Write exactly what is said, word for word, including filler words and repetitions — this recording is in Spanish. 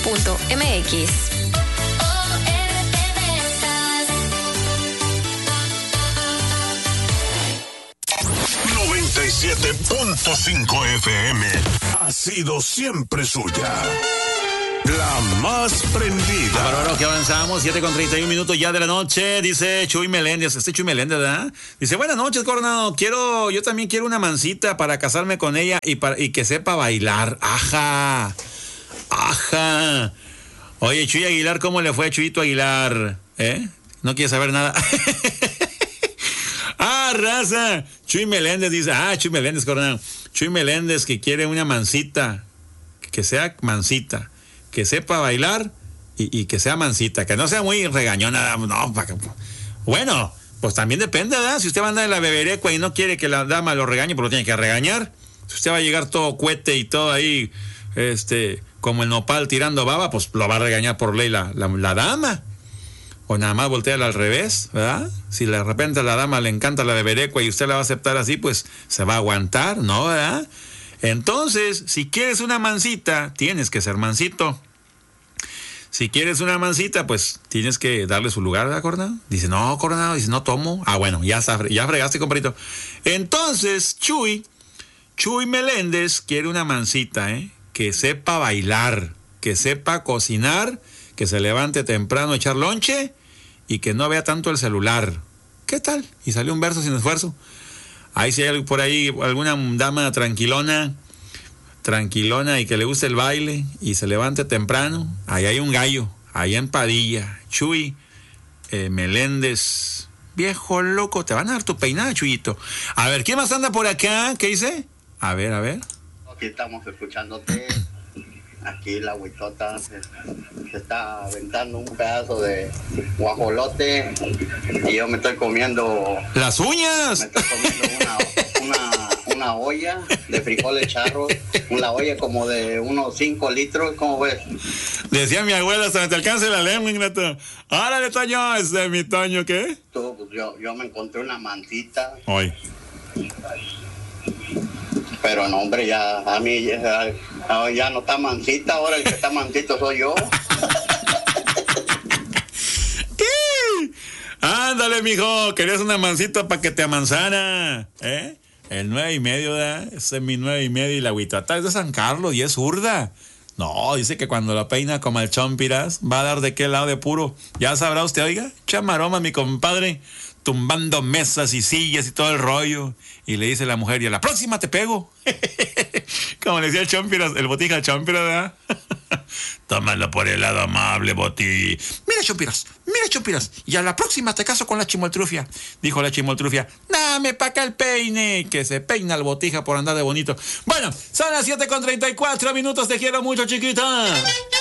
punto m x. noventa y siete punto cinco F M ha sido siempre suya. La más prendida. Bueno, bueno, que avanzamos, siete con treinta y un minutos ya de la noche, dice Chuy Meléndez, este Chuy Meléndez, ¿verdad? Dice, buenas noches, Coronado, quiero, yo también quiero una mancita para casarme con ella y, para, y que sepa bailar. Ajá, ajá. Oye, Chuy Aguilar, ¿cómo le fue a Chuyito Aguilar? ¿Eh? ¿No quiere saber nada? Ah, raza. Chuy Meléndez dice, ah, Chuy Meléndez, Coronado. Chuy Meléndez que quiere una mancita, que sea mancita, que sepa bailar y, y que sea mancita, que no sea muy regañona. No, para que, bueno, pues también depende, ¿verdad? Si usted va a andar en la beberecua y no quiere que la dama lo regañe, pues lo tiene que regañar. Si usted va a llegar todo cuete y todo ahí, este, como el nopal tirando baba, pues lo va a regañar por ley la, la, la dama. O nada más voltearla al revés, ¿verdad? Si de repente a la dama le encanta la beberecua y usted la va a aceptar así, pues se va a aguantar, ¿no? ¿Verdad? Entonces, si quieres una mancita, tienes que ser mansito. Si quieres una mancita, pues tienes que darle su lugar, ¿verdad, Coronado? Dice, no, Coronado, dice, no tomo. Ah, bueno, ya, ya fregaste, compadrito. Entonces, Chuy, Chuy Meléndez quiere una mancita, ¿eh? Que sepa bailar, que sepa cocinar, que se levante temprano a echar lonche y que no vea tanto el celular. ¿Qué tal? Y salió un verso sin esfuerzo. Ahí si hay por ahí alguna dama tranquilona, tranquilona y que le guste el baile y se levante temprano, ahí hay un gallo, ahí en Padilla. Chuy eh, Meléndez, viejo loco, te van a dar tu peinada, Chuyito. A ver, ¿quién más anda por acá? ¿Qué dice? A ver, a ver. Aquí estamos escuchándote. Aquí la huitota se, se está aventando un pedazo de guajolote y yo me estoy comiendo... ¡Las uñas! Me estoy comiendo una, una, una olla de frijoles charros, una olla como de unos cinco litros, ¿cómo ves? Decía mi abuela, hasta que te alcance la lengua, ingrato. ¡Árale, Toño! Ese es mi Toño, ¿qué? Tú, pues yo, yo me encontré una mancita. Hoy. Pero no, hombre, ya a mí ya, ya no está mancita, ahora el que está mancito soy yo. Ándale, mijo, querías una mancita para que te amansara, ¿eh? El nueve y medio, ¿verdad? Ese es mi nueve y medio y la huitata es de San Carlos y es zurda. No, dice que cuando la peina como el chompiras, va a dar de qué lado de puro. Ya sabrá usted, oiga, chamaroma, mi compadre, tumbando mesas y sillas y todo el rollo. Y le dice la mujer, y a la próxima te pego. Como le decía el chompiras, el botija al chompiras, ¿verdad? Tómalo por el lado amable, Boti. Mira, chompiras, mira, chompiras, y a la próxima te caso con la chimoltrufia. Dijo la chimoltrufia, dame pa' acá el peine, que se peina el botija por andar de bonito. Bueno, son las siete con treinta y cuatro minutos, te quiero mucho, chiquita.